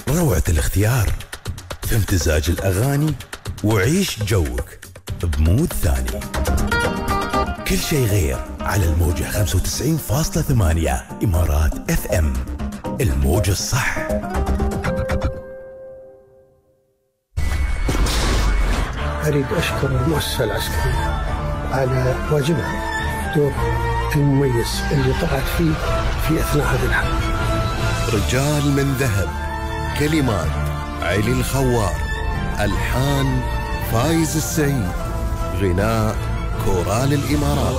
روعة الاختيار في امتزاج الأغاني، وعيش جوك بمود ثاني. كل شيء غير على الموجة 95.8 إمارات اف ام، الموجة الصح. أريد أشكر المؤسسة العسكرية على واجبها، دور المميز اللي طلعت فيه في أثناء هذه الحرب. رجال من ذهب، كلمات علي الخوار، ألحان فايز السعيد، غناء كورال الإمارات.